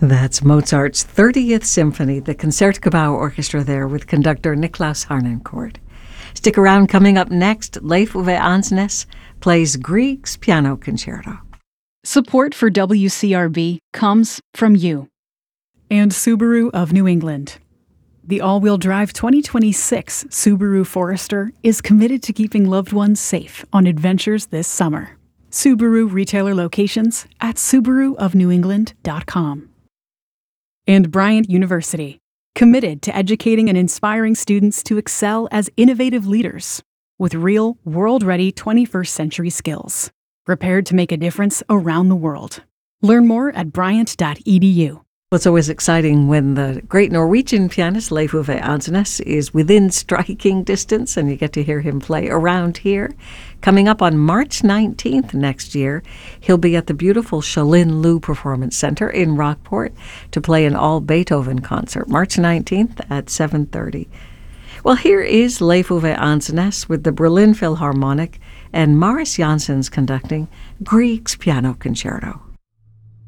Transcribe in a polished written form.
That's Mozart's 30th Symphony, the Concertgebouw Orchestra there with conductor Niklaus Harnoncourt. Stick around, coming up next, Leif Ove Ansnes plays Grieg's Piano Concerto. Support for WCRB comes from you. And Subaru of New England. The all-wheel drive 2026 Subaru Forester is committed to keeping loved ones safe on adventures this summer. Subaru retailer locations at subaruofnewengland.com. And Bryant University, committed to educating and inspiring students to excel as innovative leaders with real, world-ready 21st century skills, prepared to make a difference around the world. Learn more at bryant.edu. Well, it's always exciting when the great Norwegian pianist Leif Ove Ansnes is within striking distance and you get to hear him play around here. Coming up on March 19th next year, he'll be at the beautiful Shalin Liu Performance Center in Rockport to play an all-Beethoven concert, March 19th at 7:30. Well, here is Leif Ove Ansnes with the Berlin Philharmonic and Mariss Jansons conducting Grieg's Piano Concerto.